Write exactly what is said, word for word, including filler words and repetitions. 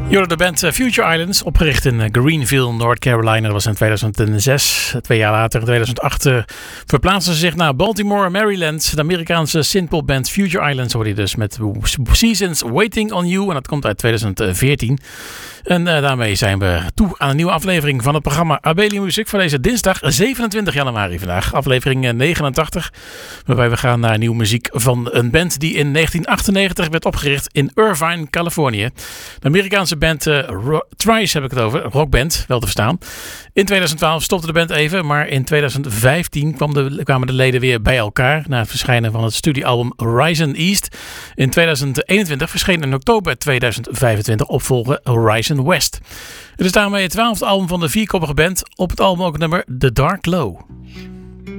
Je hoorde de band Future Islands, opgericht in Greenville, North Carolina. Dat was in tweeduizend zes. Twee jaar later, in tweeduizend acht, uh, verplaatsten ze zich naar Baltimore, Maryland. De Amerikaanse synthpopband Future Islands hoorde je dus met Seasons Waiting on You. En dat komt uit tweeduizend veertien. En uh, daarmee zijn we toe aan een nieuwe aflevering van het programma Abeli Music voor deze dinsdag zevenentwintig januari vandaag. Aflevering negenentachtig. Waarbij we gaan naar nieuwe muziek van een band die in negentien achtennegentig werd opgericht in Irvine, Californië. De Amerikaanse band uh, Ro- Trice heb ik het over, rockband, wel te verstaan. In tweeduizend twaalf stopte de band even, maar in tweeduizend vijftien kwam de, kwamen de leden weer bij elkaar na het verschijnen van het studioalbum Horizon East. In tweeduizend eenentwintig verscheen in oktober tweeduizend vijfentwintig opvolger Horizon West. Het is daarmee het twaalfde album van de vierkoppige band. Op het album ook het nummer The Dark Glow.